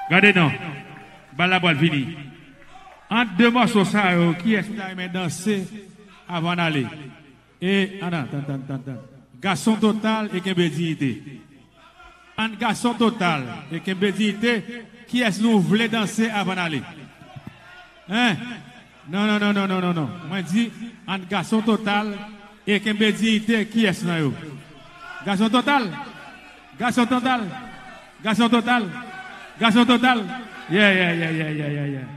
Regardez non. Bala boile fini. Entre deux morceaux ça qui est qui aime danser avant d'aller. Et attends. Garçon total et Kembe dignité. Un garçon total et Kembe dignité qui est nous voulons danser avant d'aller. Hein? Non. Moi dis un garçon total et Kembe dignité qui est là yo. Garçon total. Yeah.